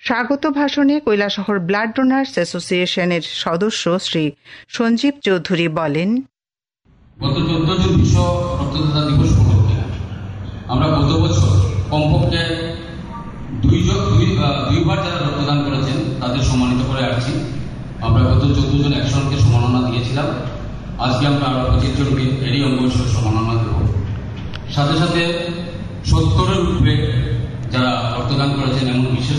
স্বাগত ভাষণে Kailashahar blood donors অ্যাসোসিয়েশনের সদস্য শ্রী সঞ্জীব চৌধুরী বলেন, গত 14 জুন বিশ্ব রক্তদাতা দিবস উপলক্ষে আমরা গত বছর কমপক্ষে দুইবার যারা রক্তদান করেছেন তাদের সম্মানিত করে আসছি। আমরা গত 14 জন 100 জনকে সম্মাননা দিয়েছিলাম। আজকে আমরা আরো 25 জনকে এরই অঙ্গ হিসেবে সম্মাননা দেব। সাথে সাথে 70-এর উপরে যারা রক্তদান করেছেন এমন বিশেষ